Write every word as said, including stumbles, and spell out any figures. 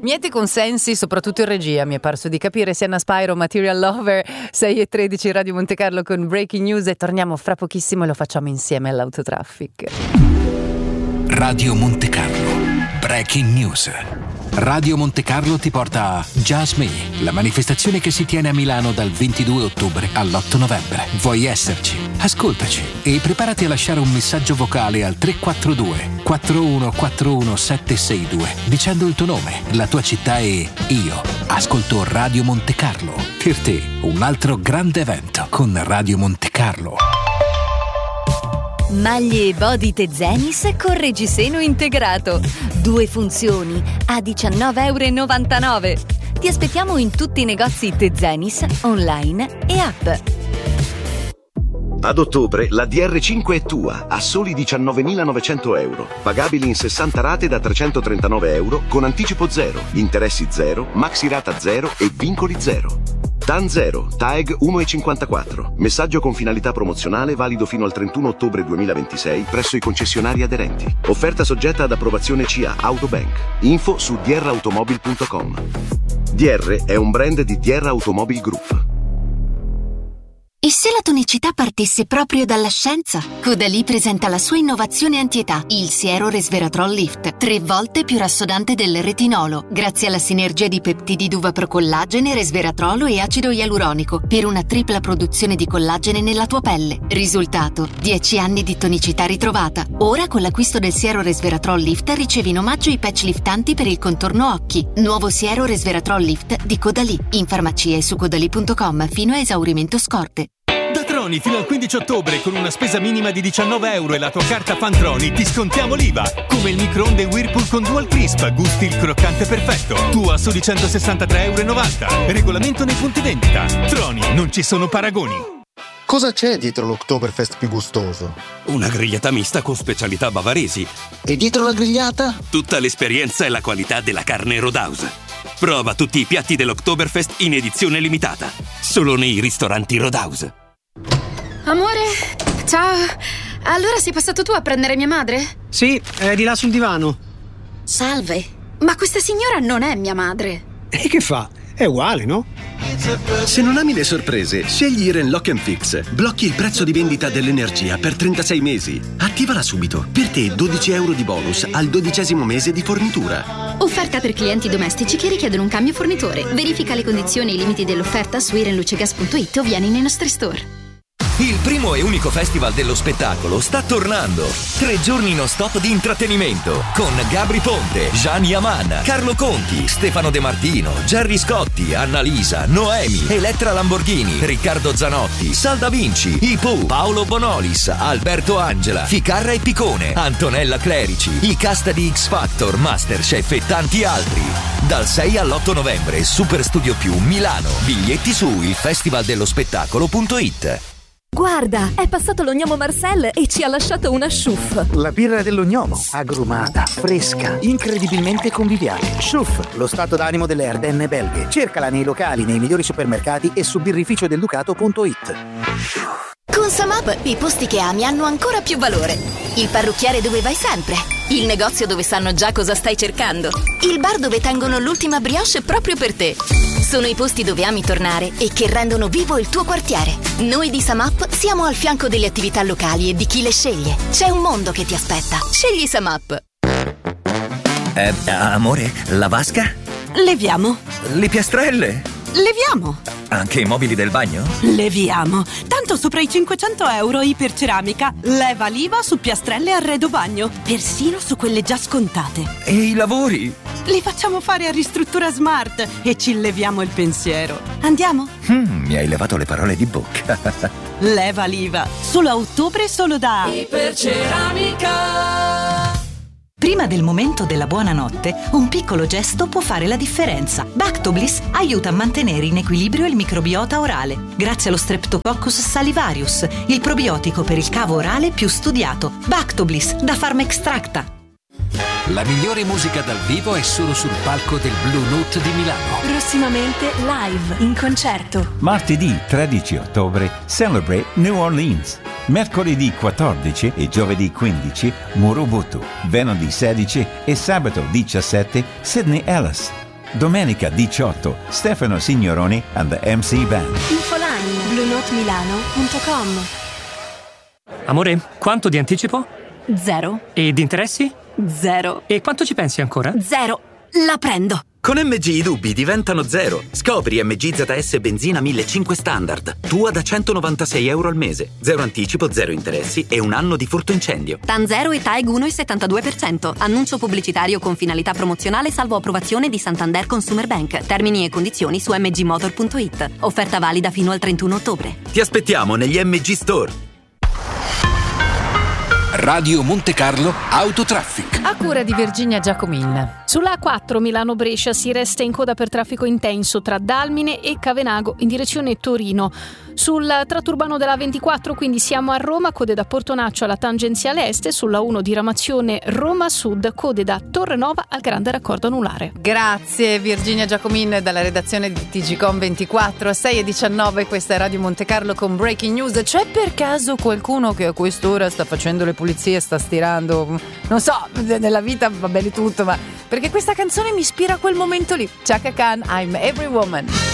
Mieti consensi, soprattutto in regia, mi è parso di capire. Sienna Spyro, Material Lover, sei e tredici Radio Monte Carlo con Breaking News e torniamo fra pochissimo e lo facciamo insieme all'Autotraffic. Radio Monte Carlo, Breaking News. Radio Monte Carlo ti porta a Just Me, la manifestazione che si tiene a Milano dal ventidue ottobre all'otto novembre. Vuoi esserci? Ascoltaci e preparati a lasciare un messaggio vocale al tre quattro due quattro uno quattro uno sette sei due dicendo il tuo nome, la tua città e io ascolto Radio Monte Carlo. Per te un altro grande evento con Radio Monte Carlo. Maglie e body Tezenis con reggiseno integrato. Due funzioni a diciannove e novantanove euro. Ti aspettiamo in tutti i negozi Tezenis, online e app. Ad ottobre la D R cinque è tua a soli diciannovemilanovecento euro, pagabili in sessanta rate da trecentotrentanove euro con anticipo zero, interessi zero, maxi rata zero e vincoli zero. T A N zero, T A E G uno virgola cinquantaquattro. Messaggio con finalità promozionale valido fino al trentuno ottobre duemilaventisei presso i concessionari aderenti. Offerta soggetta ad approvazione C A Autobank. Info su d r automobil punto com. D R è un brand di D R Automobile Group. E se la tonicità partisse proprio dalla scienza? Caudalie presenta la sua innovazione antietà, il siero resveratrol lift, tre volte più rassodante del retinolo, grazie alla sinergia di peptidi d'uva procollagene, resveratrolo e acido ialuronico, per una tripla produzione di collagene nella tua pelle. Risultato: dieci anni di tonicità ritrovata. Ora con l'acquisto del siero resveratrol lift ricevi in omaggio i patch liftanti per il contorno occhi. Nuovo siero resveratrol lift di Caudalie, in farmacia e su caudalie punto com fino a esaurimento scorte. Da Troni fino al quindici ottobre con una spesa minima di diciannove euro e la tua carta Fantroni ti scontiamo l'I V A. Come il microonde Whirlpool con Dual Crisp, gusti il croccante perfetto. Tu a soli centosessantatré e novanta euro. Regolamento nei punti vendita. Troni, non ci sono paragoni. Cosa c'è dietro l'Oktoberfest più gustoso? Una grigliata mista con specialità bavaresi. E dietro la grigliata? Tutta l'esperienza e la qualità della carne Roadhouse. Prova tutti i piatti dell'Oktoberfest in edizione limitata. Solo nei ristoranti Roadhouse. Amore, ciao. Allora sei passato tu a prendere mia madre? Sì, è di là sul divano. Salve, ma questa signora non è mia madre. E che fa? È uguale, no? Se non ami le sorprese, scegli Iren Lock and Fix. Blocchi il prezzo di vendita dell'energia per trentasei mesi. Attivala subito. Per te dodici euro di bonus al dodicesimo mese di fornitura. Offerta per clienti domestici che richiedono un cambio fornitore. Verifica le condizioni e i limiti dell'offerta su irenlucegas punto it o vieni nei nostri store. Il primo e unico festival dello spettacolo sta tornando. Tre giorni non stop di intrattenimento con Gabri Ponte, Gian Yaman, Carlo Conti, Stefano De Martino, Gerry Scotti, Annalisa, Noemi, Elettra Lamborghini, Riccardo Zanotti, Salda Vinci, I Pooh, Paolo Bonolis, Alberto Angela, Ficarra e Picone, Antonella Clerici, i cast di X Factor, Masterchef e tanti altri. Dal sei all'otto novembre, Super Studio Più Milano. Biglietti su il festivaldello spettacolo punto it. Guarda, è passato lo gnomo Marcel e ci ha lasciato una Schuff. La birra dello gnomo, agrumata, fresca, incredibilmente conviviale. Schuff, lo stato d'animo delle Ardenne belghe. Cercala nei locali, nei migliori supermercati e su birrificio del ducato punto it. Con Samap i posti che ami hanno ancora più valore. Il parrucchiere dove vai sempre. Il negozio dove sanno già cosa stai cercando. Il bar dove tengono l'ultima brioche proprio per te. Sono i posti dove ami tornare e che rendono vivo il tuo quartiere. Noi di Samap siamo al fianco delle attività locali e di chi le sceglie. C'è un mondo che ti aspetta. Scegli Samap. Eh, amore, la vasca? Leviamo. Le piastrelle? Leviamo. Anche i mobili del bagno? Leviamo. Tanto sopra i cinquecento euro Iperceramica. Leva l'I V A su piastrelle e arredo bagno. Persino su quelle già scontate. E i lavori? Li facciamo fare a Ristruttura Smart e ci leviamo il pensiero. Andiamo? Mm, mi hai levato le parole di bocca. Leva l'I V A. Solo a ottobre, solo da Iperceramica. Prima del momento della buonanotte, un piccolo gesto può fare la differenza. Bactobliss aiuta a mantenere in equilibrio il microbiota orale, grazie allo Streptococcus salivarius, il probiotico per il cavo orale più studiato. Bactobliss da Pharmaextracta. La migliore musica dal vivo è solo sul palco del Blue Note di Milano. Prossimamente live, in concerto. Martedì tredici ottobre, Celebrate New Orleans. Mercoledì quattordici e giovedì quindici, Murubutu. Venerdì sedici e sabato diciassette, Sydney Ellis. Domenica diciotto, Stefano Signoroni and the M C Band. Infoline blu note milano punto com. Amore, quanto di anticipo? Zero. E di interessi? Zero. E quanto ci pensi ancora? Zero. La prendo. Con M G i dubbi diventano zero. Scopri M G Z S benzina millecinquecento standard. Tua da centonovantasei euro al mese. Zero anticipo, zero interessi e un anno di furto incendio. TAN zero e T A E G uno virgola settantadue per cento. Annuncio pubblicitario con finalità promozionale salvo approvazione di Santander Consumer Bank. Termini e condizioni su m g motor punto i t. Offerta valida fino al trentuno ottobre. Ti aspettiamo negli M G Store. Radio Monte Carlo Autotraffic. A cura di Virginia Giacomin. Sulla A quattro Milano-Brescia si resta in coda per traffico intenso tra Dalmine e Cavenago in direzione Torino. Sul tratto urbano della ventiquattro quindi siamo a Roma, code da Portonaccio alla tangenziale est, sulla uno diramazione Roma Sud, code da Torrenova al grande raccordo anulare. Grazie Virginia Giacomin dalla redazione di T G Com ventiquattro, sei e diciannove, questa è Radio Monte Carlo con Breaking News. C'è per caso qualcuno che a quest'ora sta facendo le pulizie, sta stirando, non so, nella vita va bene tutto, ma perché questa canzone mi ispira a quel momento lì. Chaka Khan, I'm Every Woman.